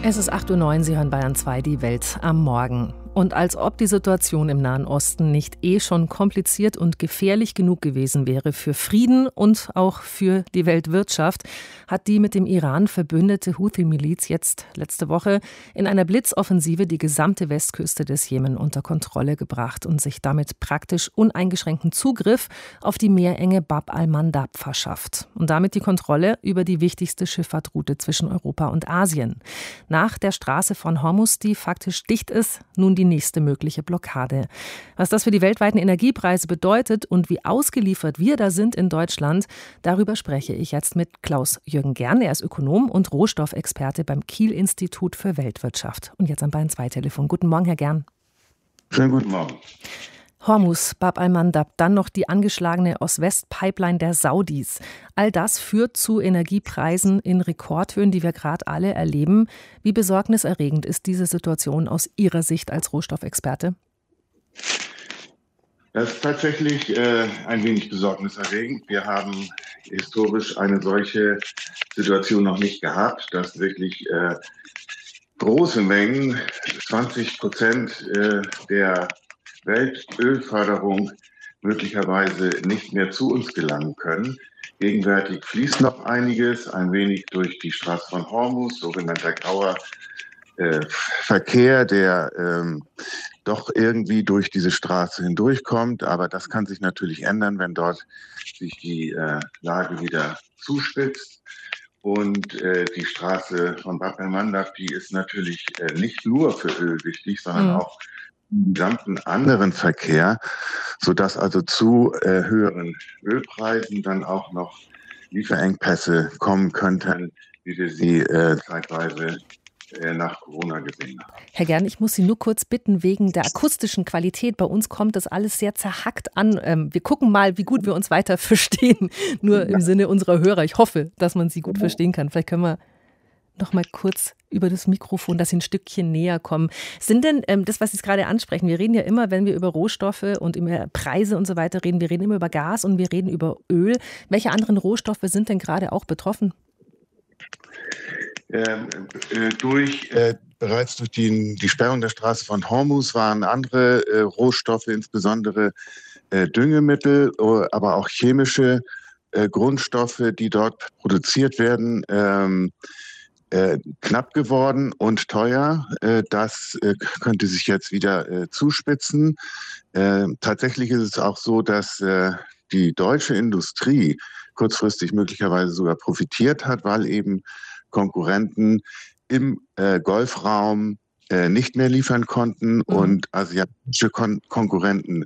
Es ist 8:09 Uhr, Sie hören Bayern 2, die Welt am Morgen. Und als ob die Situation im Nahen Osten nicht schon kompliziert und gefährlich genug gewesen wäre für Frieden und auch für die Weltwirtschaft, hat die mit dem Iran verbündete Houthi-Miliz jetzt letzte Woche in einer Blitzoffensive die gesamte Westküste des Jemen unter Kontrolle gebracht und sich damit praktisch uneingeschränkten Zugriff auf die Meerenge Bab al-Mandab verschafft und damit die Kontrolle über die wichtigste Schifffahrtsroute zwischen Europa und Asien. Nach der Straße von Hormuz, die faktisch dicht ist, nun die nächste mögliche Blockade. Was das für die weltweiten Energiepreise bedeutet und wie ausgeliefert wir da sind in Deutschland, darüber spreche ich jetzt mit Klaus-Jürgen Gern. Er ist Ökonom und Rohstoffexperte beim Kiel-Institut für Weltwirtschaft. Und jetzt am Bayern 2 Telefon. Guten Morgen, Herr Gern. Schönen guten Morgen. Hormuz, Bab al-Mandab, dann noch die angeschlagene Ost-West-Pipeline der Saudis. All das führt zu Energiepreisen in Rekordhöhen, die wir gerade alle erleben. Wie besorgniserregend ist diese Situation aus Ihrer Sicht als Rohstoffexperte? Das ist tatsächlich ein wenig besorgniserregend. Wir haben historisch eine solche Situation noch nicht gehabt, dass wirklich große Mengen, 20% der Weltölförderung möglicherweise nicht mehr zu uns gelangen können. Gegenwärtig fließt noch einiges, ein wenig durch die Straße von Hormuz, sogenannter grauer Verkehr, der doch irgendwie durch diese Straße hindurchkommt. Aber das kann sich natürlich ändern, wenn dort sich die Lage wieder zuspitzt. Und die Straße von Bab al-Mandab, die ist natürlich nicht nur für Öl wichtig, sondern auch im gesamten anderen Verkehr, sodass also zu höheren Ölpreisen dann auch noch Lieferengpässe kommen könnten, wie wir sie zeitweise nach Corona gesehen haben. Herr Gern, ich muss Sie nur kurz bitten, wegen der akustischen Qualität. Bei uns kommt das alles sehr zerhackt an. Wir gucken mal, wie gut wir uns weiter verstehen. Nur im Sinne unserer Hörer. Ich hoffe, dass man Sie gut verstehen kann. Vielleicht können wir noch mal kurz über das Mikrofon, dass Sie ein Stückchen näher kommen. Sind denn das, was Sie gerade ansprechen, wir reden ja immer, wenn wir über Rohstoffe und über Preise und so weiter reden, wir reden immer über Gas und wir reden über Öl. Welche anderen Rohstoffe sind denn gerade auch betroffen? Bereits durch die Sperrung der Straße von Hormuz waren andere Rohstoffe, insbesondere Düngemittel, aber auch chemische Grundstoffe, die dort produziert werden, knapp geworden und teuer. Das könnte sich jetzt wieder zuspitzen. Tatsächlich ist es auch so, dass die deutsche Industrie kurzfristig möglicherweise sogar profitiert hat, weil eben Konkurrenten im Golfraum nicht mehr liefern konnten und asiatische Konkurrenten